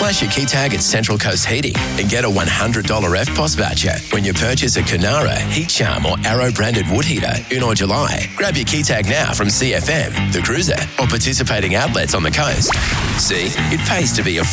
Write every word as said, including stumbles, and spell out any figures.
Flash your key tag at Central Coast Heating and get a one hundred dollars F P O S voucher when you purchase a Kunara, Heat Charm or Arrow branded wood heater in or July. Grab your key tag now from C F M, The Cruiser or participating outlets on the coast. See, it pays to be a